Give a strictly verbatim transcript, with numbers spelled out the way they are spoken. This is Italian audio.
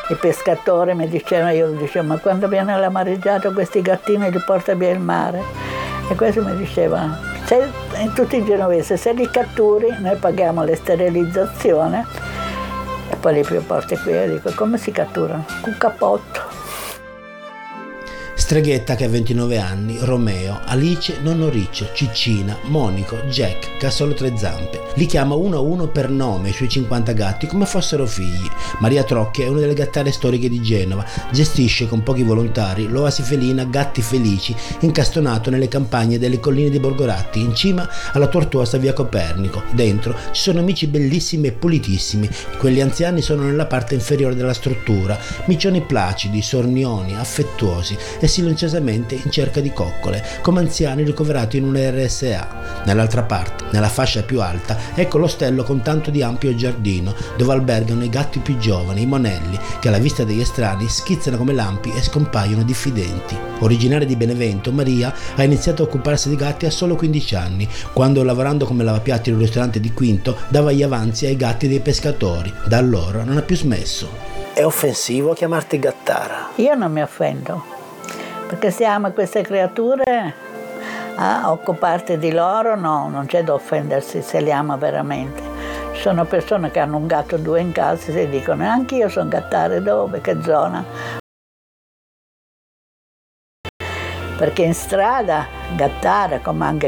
i pescatori mi dicevano, io dicevo, ma quando viene la mareggiata questi gattini li porta via il mare? E questo mi diceva, se, in tutti i genovesi, se li catturi noi paghiamo la sterilizzazione e poi li porti qui. E dico, come si catturano? Con un cappotto. Streghetta che ha ventinove anni, Romeo, Alice, Nonno Riccio, Ciccina, Monico, Jack, che ha solo tre zampe. Li chiama uno a uno per nome i suoi cinquanta gatti come fossero figli. Maria Trocchi è una delle gattare storiche di Genova, gestisce con pochi volontari l'oasi felina Gatti Felici, incastonato nelle campagne delle colline di Borgoratti, in cima alla tortuosa via Copernico. Dentro ci sono amici bellissimi e pulitissimi, quelli anziani sono nella parte inferiore della struttura, miccioni placidi, sornioni, affettuosi e silenziosamente in cerca di coccole, come anziani ricoverati in un R S A. Nell'altra parte, nella fascia più alta, ecco l'ostello con tanto di ampio giardino, dove albergano i gatti più giovani, i monelli, che alla vista degli estranei schizzano come lampi e scompaiono diffidenti. Originaria di Benevento, Maria ha iniziato a occuparsi di gatti a solo quindici anni, quando, lavorando come lavapiatti in un ristorante di Quinto, dava gli avanzi ai gatti dei pescatori. Da allora non ha più smesso. È offensivo chiamarti gattara? Io non mi offendo, perché se ama queste creature, a occuparti di loro, no, non c'è da offendersi se li ama veramente. Ci sono persone che hanno un gatto o due in casa e dicono, anche io sono gattare, dove, che zona? Perché in strada gattare, come anche